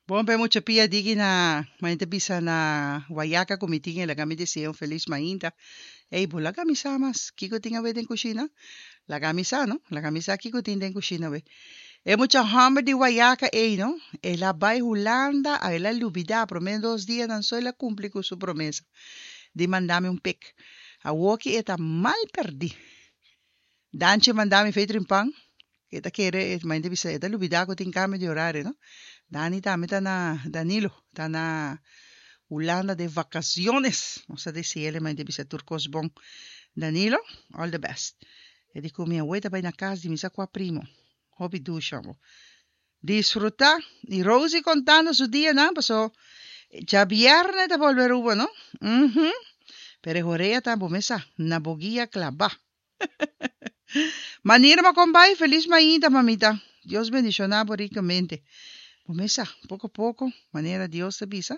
Bom, pe mucha pia digi na mainta bisa na wayaka kumitingi la kami desiyo feliz mainta. Ei, bula kami samas. Kiko tinga we den kusina. La camisa, ¿no? La camisa kiko tinga den kusina we. E mucha hambre di wayaka ei, ¿no? E la bai Holanda a ela lubida promedio 2 días dan soy la cumpli con su promesa. Di mandame un pic. A woki eta mal perdi. Danche mandame fetrin pang. Eta kere et mainta bisa eta lubida ko ting kami di orare, ¿no? Dani tami ta na Danilo, ta na Holanda de vacaciones. O sea, decía ele mainta bisa turcos bon. Danilo, all the best. E di come abuela vai na casa di misa qua primo. Hobby do chamo. Disfruta. Y Rosie contando su día, ¿no? Pasó ya viernes de volver hubo, ¿no? Pero Jorea tambo mesa. Na boguía clava. Manirma con bai, feliz maíta, mamita. Dios bendicioná ricamente. Mesa, poco a poco, manera Dios te visa.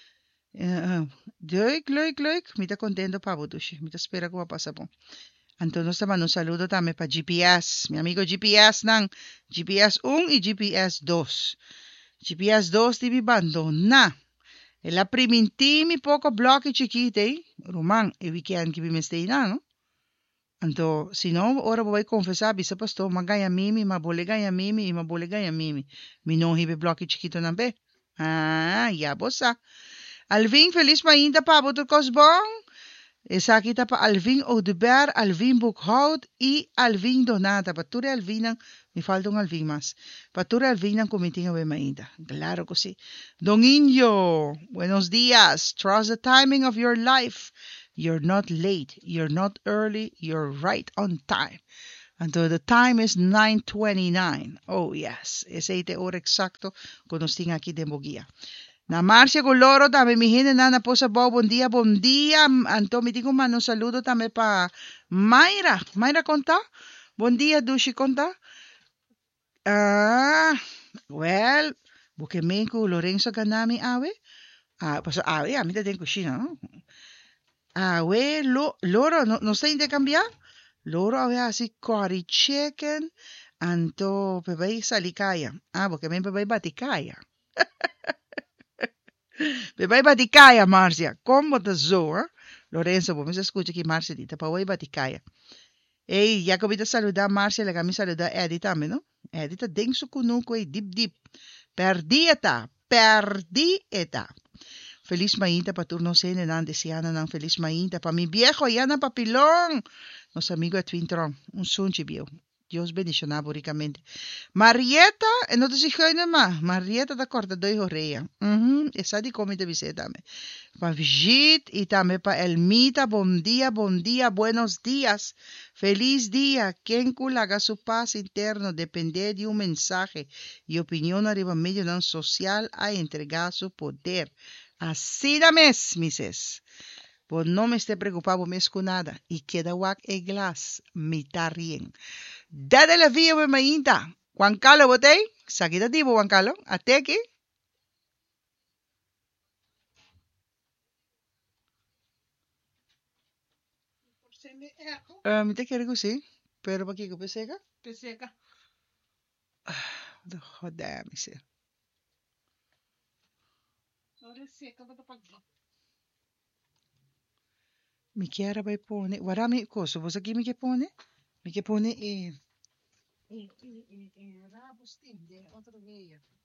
Leuk. Mita contento pa botushi. Mita espera que va a pasar bom. Entonces te mando un saludo también para GPS, mi amigo GPS nang GPS 1 y GPS 2. GPS 2 ti abandona. E la primintimi poco blocchi chiquiti, Roman, e weekend che mi stay na, no? Anto, si no, ora voy confessar, bisa pastor, magaya mimi, ma bolegaya mimi, ma bolegaya mimi. Mi non hibe blocchi chiquito nambe. Ah, ya bossa. Alvin, feliz mainda pa boto cosbon. Esa kita pa Alvin Odeber, Alvin Boekhout y Alvin Donata. Pature Alvin, me falta un Alvin más. Pature Alvin comitinga we mainda. Claro que sí. Don Inyo, buenos días. Trust the timing of your life. You're not late. You're not early. You're right on time. And the time is 9:29. Oh, yes. Ese es el hora exacto cuando estén aquí de Boguía. Na Marcia Goloro también mi gente na posa bom dia. Anto me digo man un saludo también para Mayra. Mayra conta? Bom dia, Dushi conta? Ah, well, porque me Lorenzo Ganami awe. Ah, pues awe, a mí te tengo china, ¿no? Awe, loro, no sé intercambiar. Loro awe así curry chicken. Anto bebé salicaya. Ah, porque me bebé baticaya. Bebé baticaya, Marcia. ¿Cómo te zo, Lorenzo, vamos a escuchar aquí Marcia dita. Pa way baticaya. Ei, ya que saludar Marcia, le kami saludar Edith también, ¿no? Edith, denk su kunuko, dip. Perdi eta. Feliz mainta pa turno se nenan desiana ng feliz mainta pa mi viejo yana papilong. Nos amigo at Twintron, un sunchi bio. Dios bendicionado ricamente. Marieta, no te sigo más. Marieta da corta doy horeia. Esa di come te visita me. Pa Vijit y también pa Elmita, buen día, buenos días. Feliz día. Quien haga su paz interno depende de un mensaje y opinión arriba medio non social a entregar su poder. Así da mes, mises. Pues no me esté preocupado mes con nada. Y queda wak e glas. Mita rien. Dada la via we mainta. Juan Carlos botei. Sakita dibo Juan Carlos. Ateki. Me te quiero sí. Pero pa kiko peseka? Peseka. Joder, me sé. Ora seca para paglo. Mi chiara vai pone. Guarda cosa. Você aqui me que pone? Me que pone Rabo stim de outra veia.